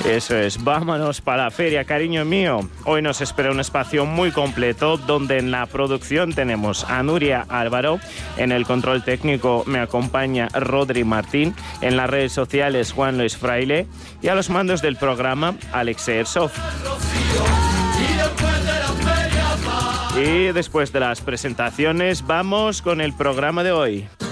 Eso es, vámonos para la feria, cariño mío. Hoy nos espera un espacio muy completo donde en la producción tenemos a Nuria Álvaro, en el control técnico me acompaña Rodri Martín, en las redes sociales Juan Luis Fraile y a los mandos del programa Alex Ersov. Y después de las presentaciones vamos con el programa de hoy.